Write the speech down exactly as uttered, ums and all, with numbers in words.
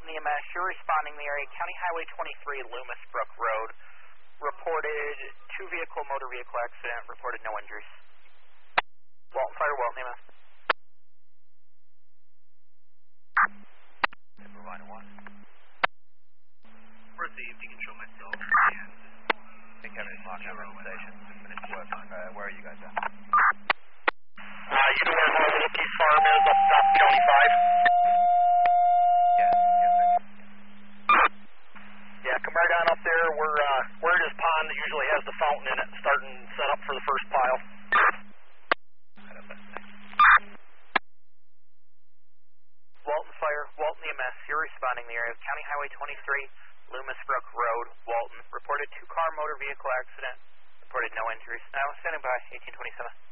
Walton E M S, you're responding to the area. County Highway twenty-three, Loomis Brook Road. Reported two vehicle motor vehicle accident. Reported no injuries. Walton Fire, Walton E M S. Provider one. Received. You can show myself and... Hey, Kevin, it's Mark. I'm at the station. Just finished work. Uh, where are you guys at? Uh, you know where Milwaukee's farm is up top County five? Yes, yes, I do. Yeah, come right on up there. We're, uh, we're in his pond that usually has the fountain in it, starting set up for the first pile. Right up there. Thanks. Walton Fire, Walton E M S, you're responding to the area of County Highway twenty-three, Loomis Brook Road, Walton. Reported two-car motor vehicle accident. Reported no injuries. Now standing by, eighteen twenty-seven.